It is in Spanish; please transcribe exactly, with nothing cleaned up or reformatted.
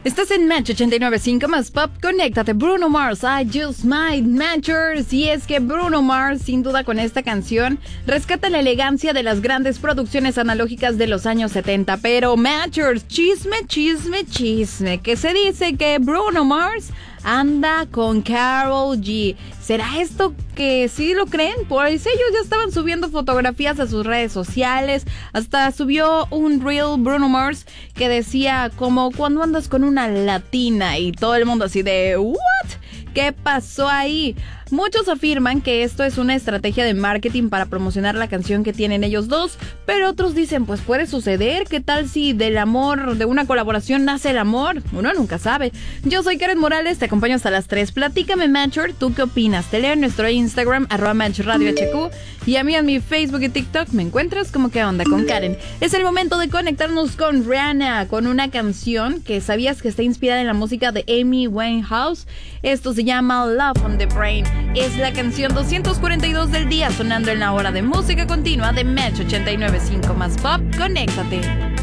Estás en Match ochenta y nueve punto cinco más Pop. Conéctate, Bruno Mars, I Just Might Matchers. Y es que Bruno Mars, sin duda con esta canción, rescata la elegancia de las grandes producciones analógicas de los años setenta. Pero Matchers, chisme, chisme, chisme, que se dice que Bruno Mars anda con Karol G. ¿Será esto que sí lo creen? Pues ellos ya estaban subiendo fotografías a sus redes sociales. Hasta subió un reel Bruno Mars que decía como cuando andas con una latina y todo el mundo así de ¿what? ¿Qué pasó ahí? Muchos afirman que esto es una estrategia de marketing para promocionar la canción que tienen ellos dos, pero otros dicen, pues puede suceder, ¿qué tal si del amor, de una colaboración nace el amor? Uno nunca sabe. Yo soy Karen Morales, te acompaño hasta las tres. Platícame, Matcher, ¿tú qué opinas? Te leo en nuestro Instagram, arroba Match Radio H Q, y a mí en mi Facebook y TikTok me encuentras como ¿qué onda con Karen? Es el momento de conectarnos con Rihanna, con una canción que sabías que está inspirada en la música de Amy Winehouse. Esto se llama Love on the Brain. Es la canción doscientos cuarenta y dos del día sonando en la hora de música continua de Match ochenta y nueve punto cinco más Pop. Conéctate.